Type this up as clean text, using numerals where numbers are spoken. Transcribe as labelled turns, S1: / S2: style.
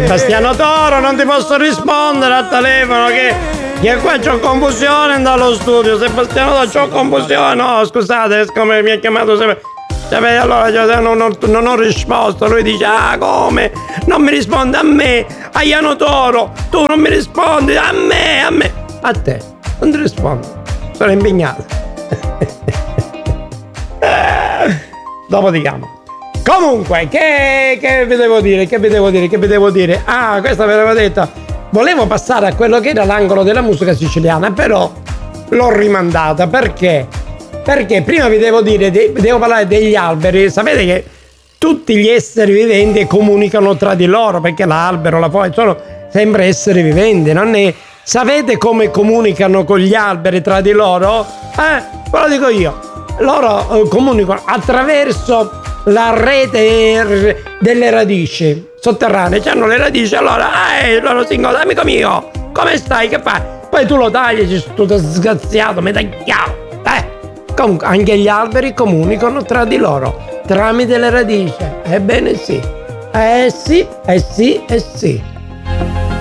S1: Sebastiano Toro, non ti posso rispondere al telefono che qua c'ho confusione dallo studio. Sebastiano Toro, c'ho confusione. No, scusate, come mi ha chiamato allora non ho risposto. Lui dice: ah, come? Non mi risponde a me, a Iano Toro. Tu non mi rispondi a me. A te, non ti rispondo. Sono impegnato. Dopo ti chiamo. Comunque, che vi devo dire? Ah, questa ve l'avevo detta. Volevo passare a quello che era l'angolo della musica siciliana, però l'ho rimandata. Perché? Perché prima vi devo parlare degli alberi. Sapete che tutti gli esseri viventi comunicano tra di loro, perché l'albero, la foglia sono sempre esseri viventi, non è? Sapete come comunicano con gli alberi tra di loro? Ve lo dico io. Loro comunicano attraverso la rete delle radici sotterranee. C'hanno le radici, allora loro si incontrano: amico mio, come stai? Che fai? Poi tu lo tagli, sei tutto sgraziato, mi tagliamo. Comunque anche gli alberi comunicano tra di loro tramite le radici. Ebbene sì. Sì.